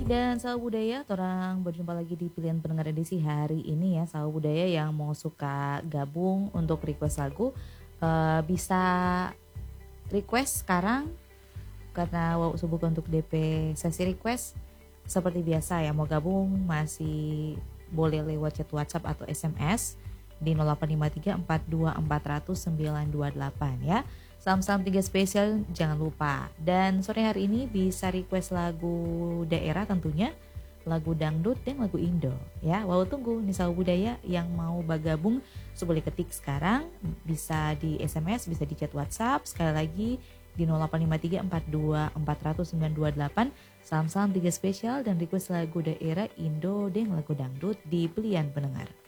Dan Sahabat Budaya, orang berjumpa lagi di pilihan pendengar edisi hari ini ya. Sahabat Budaya yang mau suka gabung untuk request lagu bisa request sekarang karena wow subuh untuk DP sesi request seperti biasa ya. Mau gabung masih boleh lewat chat WhatsApp atau SMS di 0853 42400 928 ya. Salam-salam 3 spesial jangan lupa. Dan sore hari ini bisa request lagu daerah tentunya, lagu dangdut dan lagu Indo ya. Wow tunggu nih Sahabat Budaya yang mau bergabung boleh ketik sekarang, bisa di SMS, bisa di chat WhatsApp. Sekali lagi di 0853 42400 928. Salam-salam 3 spesial dan request lagu daerah Indo dan lagu dangdut di pilihan pendengar.